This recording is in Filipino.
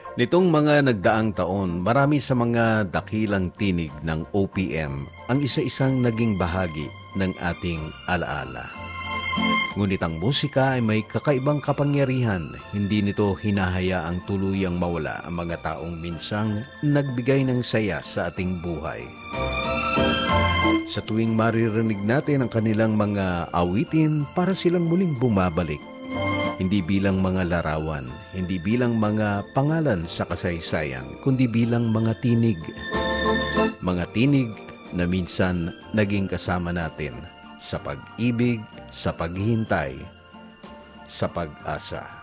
Nitong mga nagdaang taon, marami sa mga dakilang tinig ng OPM ang isa-isang naging bahagi ng ating alaala. Ngunit ang musika ay may kakaibang kapangyarihan. Hindi nito hinahayaang tuluyang mawala ang mga taong minsang nagbigay ng saya sa ating buhay. Sa tuwing maririnig natin ang kanilang mga awitin, para silang muling bumabalik. Hindi bilang mga larawan, hindi bilang mga pangalan sa kasaysayan, kundi bilang mga tinig. Mga tinig na minsan naging kasama natin sa pag-ibig, sa paghihintay, sa pag-asa.